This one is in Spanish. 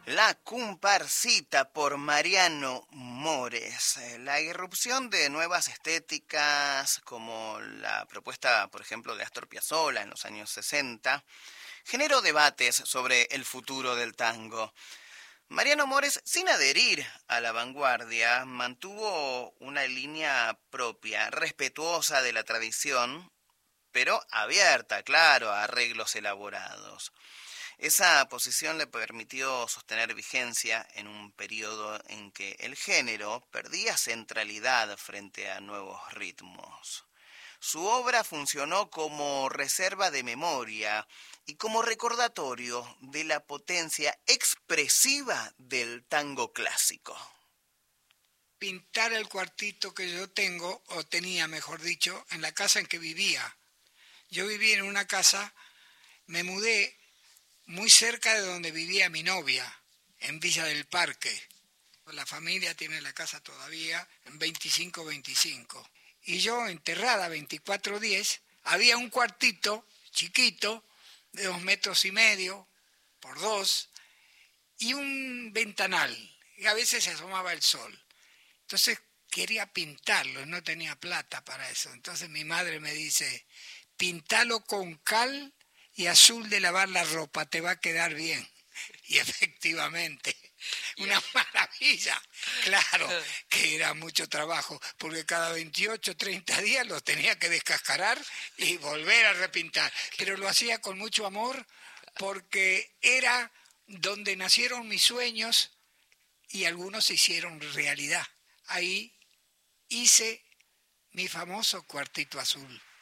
La comparsita por Mariano Mores. La irrupción de nuevas estéticas, como la propuesta, por ejemplo, de Astor Piazzolla en los años 60, generó debates sobre el futuro del tango. Mariano Mores, sin adherir a la vanguardia, mantuvo una línea propia, respetuosa de la tradición, pero abierta, claro, a arreglos elaborados. Esa posición le permitió sostener vigencia en un periodo en que el género perdía centralidad frente a nuevos ritmos. Su obra funcionó como reserva de memoria y como recordatorio de la potencia expresiva del tango clásico. Pintar el cuartito que yo tengo, o tenía mejor dicho, en la casa en que vivía. Yo vivía en una casa, me mudé muy cerca de donde vivía mi novia, en Villa del Parque. La familia tiene la casa todavía en 2525. Y yo, enterrada 2410, había un cuartito chiquito de 2,5 metros por 2 y un ventanal. Y a veces se asomaba el sol. Entonces quería pintarlo, no tenía plata para eso. Entonces mi madre me dice, pintalo con cal y azul de lavar la ropa, te va a quedar bien. Y efectivamente, una maravilla. Claro que era mucho trabajo, porque cada 28, 30 días los tenía que descascarar y volver a repintar. Pero lo hacía con mucho amor, porque era donde nacieron mis sueños y algunos se hicieron realidad. Ahí hice mi famoso cuartito azul.